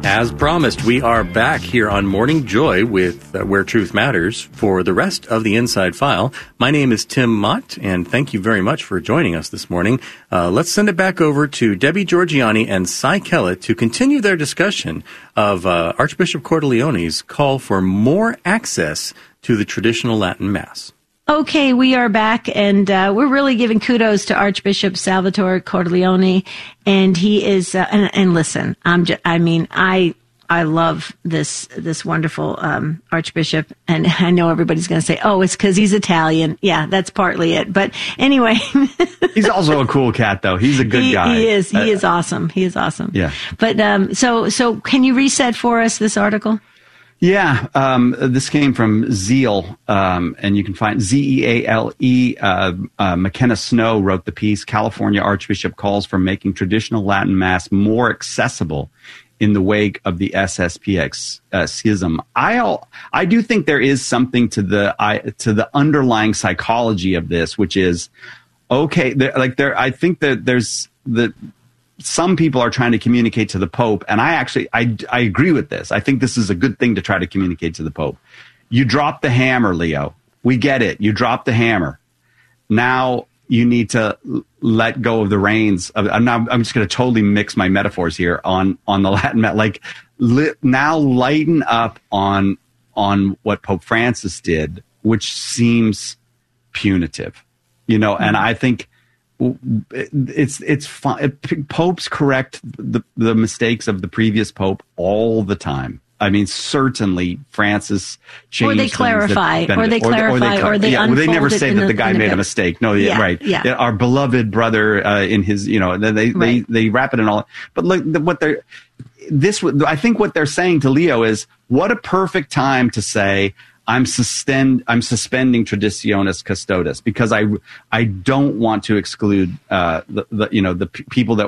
As promised, we are back here on Morning Joy with Where Truth Matters for the rest of the Inside File. My name is Tim Mott, and thank you very much for joining us this morning. Let's send it back over to Debbie Georgianni and Cy Kellett to continue their discussion of Archbishop Cordileone's call for more access to the traditional Latin Mass. Okay, we are back, and we're really giving kudos to Archbishop Salvatore Cordileone, and he is. And listen, I love this wonderful Archbishop, and I know everybody's going to say, "Oh, it's because he's Italian." Yeah, that's partly it. But anyway, he's also a cool cat, though. He's a good guy. He is. He is awesome. He is awesome. Yeah. But so can you reset for us this article? Yeah, this came from Zeal, and you can find Zeale. McKenna Snow wrote the piece. California Archbishop calls for making traditional Latin Mass more accessible in the wake of the SSPX schism. I do think there is something to the underlying psychology of this, which is okay. I think that there's some people are trying to communicate to the Pope, and I agree with this. I think this is a good thing to try to communicate to the Pope. You dropped the hammer, Leo. We get it. You dropped the hammer. Now you need to let go of the reins. I'm just going to totally mix my metaphors here on the Latin. Now lighten up on what Pope Francis did, which seems punitive, and I think it's fun. Popes correct the mistakes of the previous pope all the time. I mean, certainly Francis changed. Or they clarify, or they unfold they never it say that the guy made a mistake. No, right. Yeah. Our beloved brother in his, they wrap it in all. But look, I think what they're saying to Leo is, what a perfect time to say, I'm suspending Traditionis Custodes, because I don't want to exclude the people that